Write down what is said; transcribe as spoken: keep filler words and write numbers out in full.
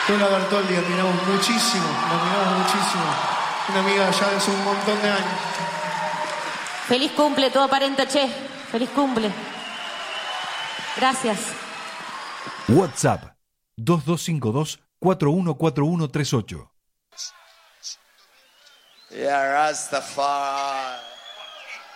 Lola Bertoldi, admiramos muchísimo, la admiramos muchísimo. Una amiga ya de hace un montón de años. Feliz cumple, todo aparenta, che. Feliz cumple. Gracias. WhatsApp dos dos cinco dos, cuatro uno cuatro uno tres ocho. Yeah, Rastafari.